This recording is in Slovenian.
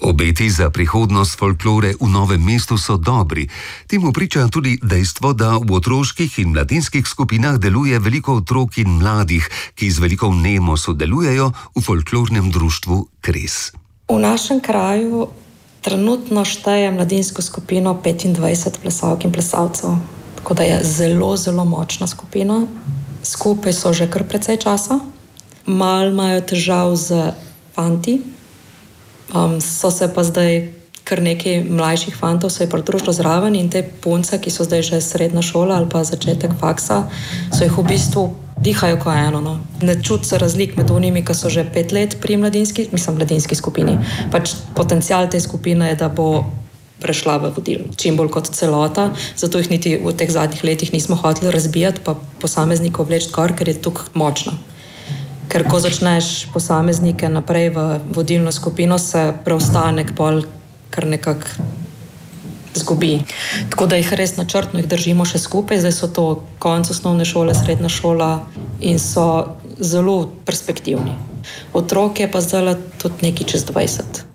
Obeti za prihodnost folklore v Novem mestu so dobri. Temu priča tudi dejstvo, da v otroških in mladinskih skupinah deluje veliko otrok in mladih, ki z veliko vnemo sodelujejo v folklornem društvu Kres. V našem kraju trenutno šteje mladinsko skupino 25 plesalk in plesalcev. Tako da je zelo, zelo močna skupina. Skupaj so že kar precej časa. Malo imajo težav z fanti. So se pa zdaj kar nekaj mlajših fantov se je pridružilo zraven in te punce, ki so zdaj že srednja šola ali pa začetek faksa, so jih v bistvu dihajo kot eno. No. Ne čuti se razlik med unimi, ki so že 5 let pri mladinski skupini. Pač potencial te skupine je, da bo prešla v vodilo čim bolj kot celota, zato jih niti v teh zadnjih letih nismo hoteli razbijati pa posameznikov vleči gor, ker je tukaj močna. Ker ko začneš posameznike naprej v vodilno skupino, se preostanek pol kar nekako zgubi. Tako da jih res načrtno jih držimo še skupaj. Zdaj so to konec osnovne šole, srednja šola in so zelo perspektivni. Otrok je pa zdaj tudi nekaj čez 20.